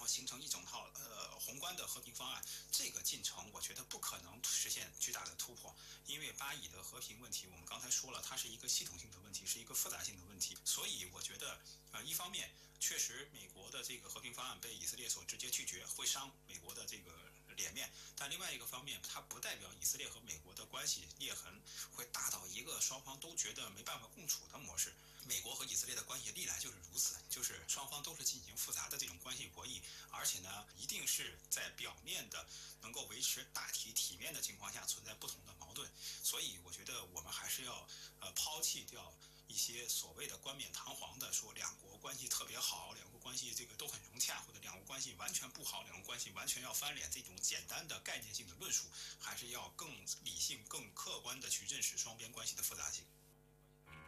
形成一整套宏观的和平方案，这个进程我觉得不可能实现巨大的突破，因为巴以的和平问题，我们刚才说了，它是一个系统性的问题，是一个复杂性的问题，所以我觉得一方面确实美国的这个和平方案被以色列所直接拒绝，会伤美国的这个脸面，但另外一个方面，它不代表以色列和美国的关系裂痕会大到一个双方都觉得没办法共处的模式。美国和以色列的关系历来就是如此，就是双方都是进行复杂的这种关系博弈，而且呢，一定是在表面的能够维持大体体面的情况下存在不同的矛盾，所以我觉得我们还是要抛弃掉一些所谓的冠冕堂皇的说两国关系特别好，两国关系这个都很融洽，或者两国关系完全不好，两国关系完全要翻脸这种简单的概念性的论述，还是要更理性、更客观的去认识双边关系的复杂性。